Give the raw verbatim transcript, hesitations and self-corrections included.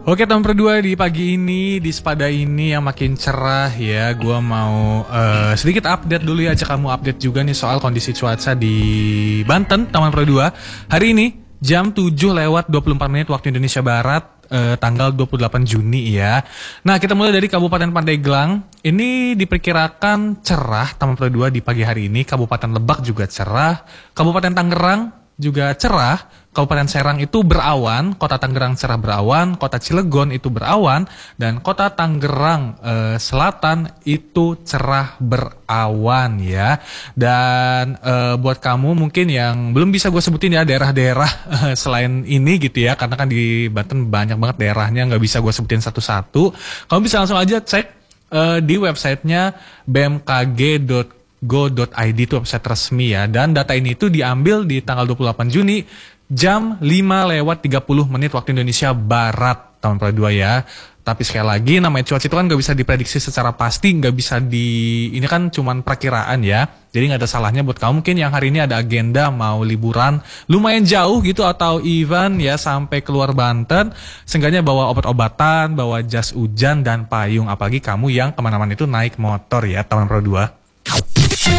Oke teman berdua, di pagi ini, di sepada ini yang makin cerah ya, gue mau uh, sedikit update dulu ya, ajak kamu update juga nih soal kondisi cuaca di Banten, teman berdua. Hari ini jam tujuh lewat dua puluh empat menit waktu Indonesia Barat, uh, tanggal dua puluh delapan Juni ya. Nah, kita mulai dari Kabupaten Pandeglang. Ini diperkirakan cerah teman berdua di pagi hari ini. Kabupaten Lebak juga cerah, Kabupaten Tangerang juga cerah, Kabupaten Serang itu berawan, Kota Tangerang cerah berawan, Kota Cilegon itu berawan, dan Kota Tangerang eh, Selatan itu cerah berawan ya. Dan eh, buat kamu mungkin yang belum bisa gue sebutin ya daerah-daerah eh, selain ini gitu ya, karena kan di Banten banyak banget daerahnya, nggak bisa gue sebutin satu-satu. Kamu bisa langsung aja cek eh, di websitenya b m k g dot go dot i d, itu website resmi ya. Dan data ini itu diambil di tanggal dua puluh delapan Juni jam lima lewat tiga puluh menit waktu Indonesia Barat tahun dua ya. Tapi sekali lagi namanya cuaca itu kan gak bisa diprediksi secara pasti, gak bisa di, ini kan cuman perkiraan ya. Jadi gak ada salahnya buat kamu mungkin yang hari ini ada agenda mau liburan lumayan jauh gitu, atau even ya sampai keluar Banten, seenggaknya bawa obat-obatan, bawa jas hujan dan payung, apalagi kamu yang kemana-mana itu naik motor ya teman Pro dua.